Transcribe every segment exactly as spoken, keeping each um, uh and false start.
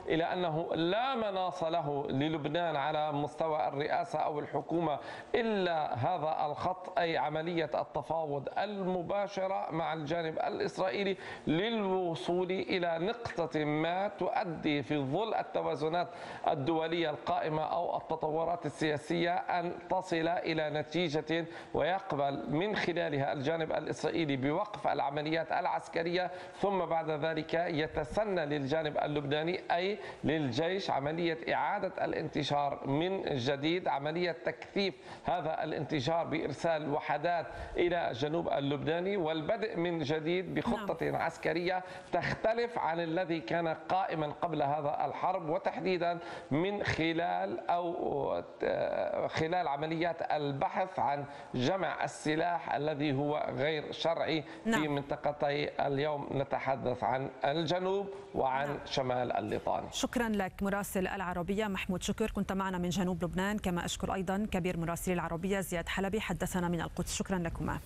إلى أنه لا مناص له للبنان على مستوى الرئاسة أو الحكومة إلا هذا الخط، أي عملية التفاوض المباشرة مع الجانب الإسرائيلي للوصول إلى نقطة ما تؤدي في ظل التوازنات الدولية القائمة أو التطورات السياسية أن تصل إلى نتيجة ويقبل من خلالها الجانب الإسرائيلي بوقف العمليات العسكرية، ثم بعد ذلك يتسنى للجانب اللبناني أي للجيش عملية إعادة الانتشار من جديد، عملية تكثيف هذا الانتشار بإرسال وحدات إلى الجنوب اللبناني والبدء من جديد بخطة عسكرية تختلف عن الذي كان قائما قبل هذا الحرب، وتحديدا من خلال أو خلال عمليات البحث عن جمع السلاح الذي هو غير شرعي في منطقتي اليوم نتحدث عن الجنوب وعن شمال الليطاني. شكرا لك مراسل العربية محمود شكر، كنت معنا من جنوب لبنان. كما أشكر أيضا كبير مراسلي العربية زياد حلبي حدثنا من القدس. شكرا لكما.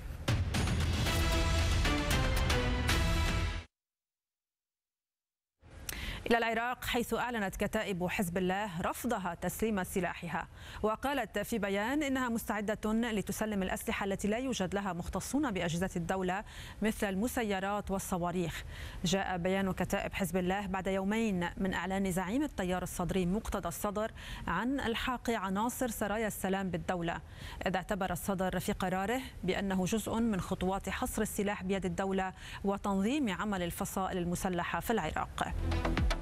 إلى العراق، حيث أعلنت كتائب حزب الله رفضها تسليم سلاحها، وقالت في بيان إنها مستعدة لتسلم الأسلحة التي لا يوجد لها مختصون بأجهزة الدولة مثل المسيرات والصواريخ. جاء بيان كتائب حزب الله بعد يومين من إعلان زعيم التيار الصدري مقتدى الصدر عن إلحاق عناصر سرايا السلام بالدولة، إذ اعتبر الصدر في قراره بأنه جزء من خطوات حصر السلاح بيد الدولة وتنظيم عمل الفصائل المسلحة في العراق.